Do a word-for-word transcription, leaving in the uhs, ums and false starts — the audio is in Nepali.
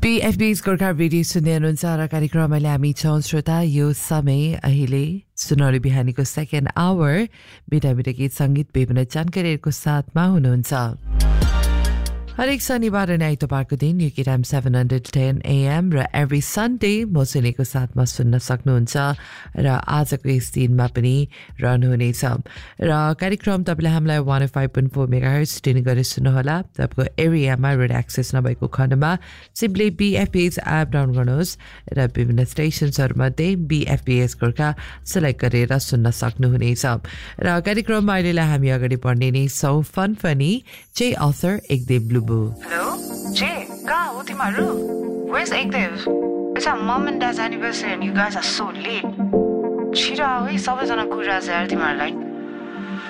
बीएफबी's गोर्खा रेडियो सुन्दै हुनुहुन्छ र कार्यक्रममा हामी छौं श्रोता यो समय अहिले सुनौली बिहानीको सेकेन्ड आवर मिठा मिठा गीत संगीत विभिन्न जानकारीहरूको साथमा हुनुहुन्छ हरेक शनिबार अनि आइतबारको दिन यो किराम seven ten A M र एभ्री सन्डे म सुनेको साथमा सुन्न सक्नुहुन्छ र आजको यस दिनमा पनि रहनुहुनेछ र कार्यक्रम तपाईलाई हामीलाई one oh five point four megahertz tune गरी सुन्नुहोला तपाईको एरियामा रेड एक्सेस नभएको खण्डमा सिम्पली बीएफबी's एप डाउनलोड गर्नुहोस् र विभिन्न स्टेशन्सहरुमध्ये बीएफबीएस गोर्खा सिलेक्ट गरेर सुन्न सक्नुहुनेछ र कार्यक्रममा अहिले हामी अगाडि बढ्ने नै सौ फन फनी जे author Ekdev blue Hello? Jay, kहाँ हो तिमीहरू? Where's Ekdev? It's our mom and dad's anniversary and you guys are so late. छिटो आऊ है सबैजना कुरा यार तिमीहरूलाई